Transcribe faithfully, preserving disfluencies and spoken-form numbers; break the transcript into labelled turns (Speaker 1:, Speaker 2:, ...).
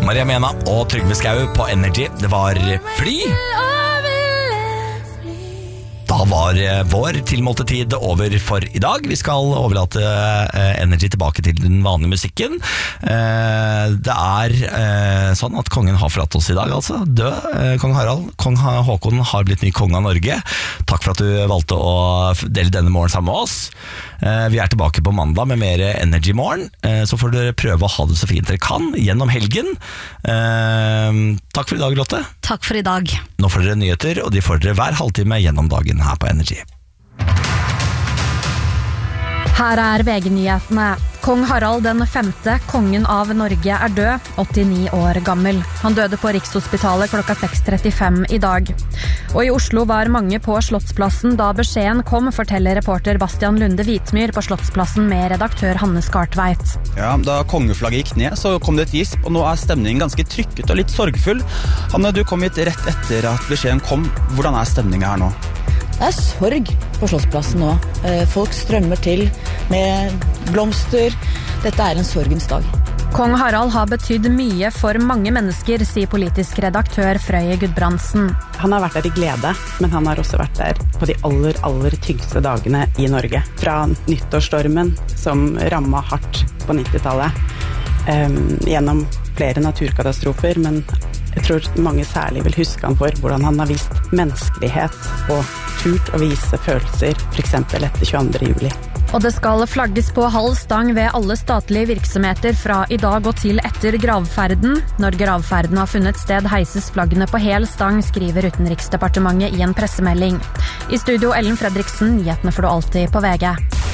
Speaker 1: Maria Mena og Trygve Skau på Energy. Det var Fly. Da var vår tilmålte tid over for i dag. Vi skal overlate Energy tilbake til den vanlige musikken. Det er sånn at kongen har forlatt oss i dag, altså. Død, kong Harald. Kong Håkon har blitt ny konge av Norge. Takk for at du valgte å dele denne morgen sammen med oss. Vi er tilbake på mandag med mer Energy morgen. Så får dere prøve å ha det så fint dere kan gjennom helgen. Takk for i dag, Lotte.
Speaker 2: Takk for i dag.
Speaker 1: Nå får dere nyheter, og de får dere hver halvtime gjennom dagen her på Energy.
Speaker 2: Her er V G-nyhetene. Kong Harald den femte, kongen av Norge, er død, åttini år gammel. Han døde på Rikshospitalet klokka seks trettifem i dag. Og i Oslo var mange på Slottsplassen da beskjeden kom, forteller reporter Bastian Lunde Hvitmyr på Slottsplassen med redaktør Hanne Skartveit.
Speaker 3: Ja, da kongeflagget gikk ned, så kom det et gisp, og nå er stemningen ganske trykket og litt sorgfull. Hanne, du kom hit rett etter at beskjeden kom. Hvordan er stemningen her nå?
Speaker 4: Det er sorg på Slottsplassen nå. Folk strømmer til med blomster. Dette er en sorgens dag.
Speaker 2: Kong Harald har betydd mye for mange mennesker, sier politisk redaktør Frøye Gudbrandsen.
Speaker 5: Han har vært der i glede, men han har også vært der på de aller, aller tyngste dagene i Norge. Fra nyttårsstormen som rammet hardt på nittitallet, um, gjennom flere naturkatastrofer, men jeg tror mange særlig vil huske han for hvordan han har vist menneskelighet og turt å vise følelser, for eksempel etter tjueandre juli.
Speaker 2: Og det skal flagges på halv stang ved alle statlige virksomheter fra i dag og til etter gravferden. Når gravferden har funnet sted, heises flaggene på hel stang, skriver Utenriksdepartementet i en pressemelding. I studio Ellen Fredriksen, nyhetene får du alltid på V G.